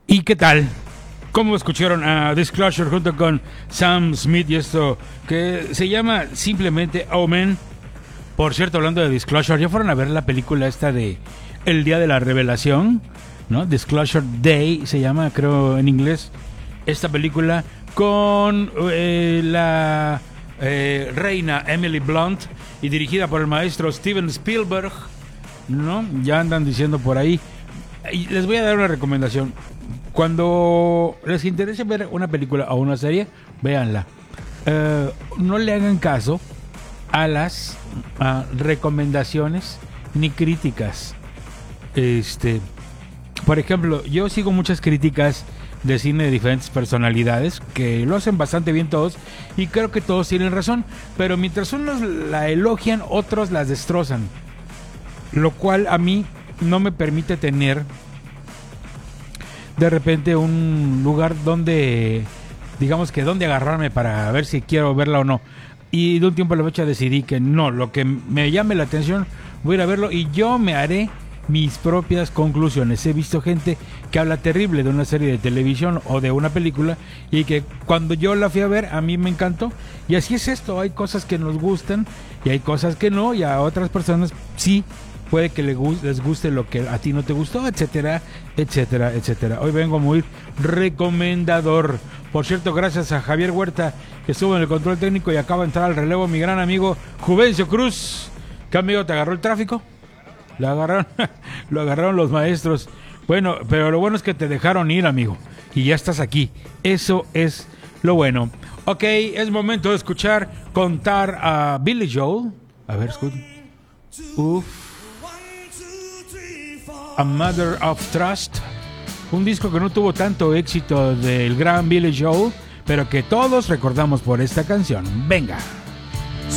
¿Y qué tal? ¿Cómo escucharon a Disclosure junto con Sam Smith y esto que se llama simplemente Omen? Por cierto, hablando de Disclosure, ¿ya fueron a ver la película esta de El Día de la Revelación? ¿No? Disclosure Day se llama, creo, en inglés. Esta película con la reina Emily Blunt y dirigida por el maestro Steven Spielberg, ¿no? Ya andan diciendo por ahí. Y les voy a dar una recomendación. Cuando les interese ver una película o una serie, véanla. No le hagan caso a las recomendaciones ni críticas. Por ejemplo, yo sigo muchas críticas de cine de diferentes personalidades que lo hacen bastante bien todos y creo que todos tienen razón, pero mientras unos la elogian, otros las destrozan, lo cual a mí no me permite tener de repente un lugar donde, digamos que donde agarrarme para ver si quiero verla o no. Y de un tiempo a la fecha decidí que no, lo que me llame la atención voy a ir a verlo y yo me haré mis propias conclusiones. He visto gente que habla terrible de una serie de televisión o de una película y que cuando yo la fui a ver a mí me encantó. Y así es esto, hay cosas que nos gustan y hay cosas que no, y a otras personas sí puede que les guste lo que a ti no te gustó, etcétera, etcétera, etcétera. Hoy vengo muy recomendador. Por cierto, gracias a Javier Huerta, que estuvo en el control técnico y acaba de entrar al relevo mi gran amigo Juvencio Cruz. ¿Qué amigo, te agarró el tráfico? Lo agarraron los maestros. Bueno, pero lo bueno es que te dejaron ir, amigo, y ya estás aquí. Eso es lo bueno. Ok, es momento de escuchar contar a Billy Joel. A ver, escucha. A Mother of Trust, un disco que no tuvo tanto éxito del gran Billy Joel, pero que todos recordamos por esta canción. Venga.